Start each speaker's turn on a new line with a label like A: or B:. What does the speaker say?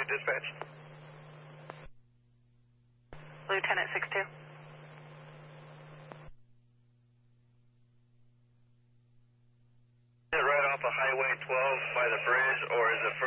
A: dispatch.
B: Lieutenant 6-2.
A: Is it right off of Highway 12 by the bridge, or is it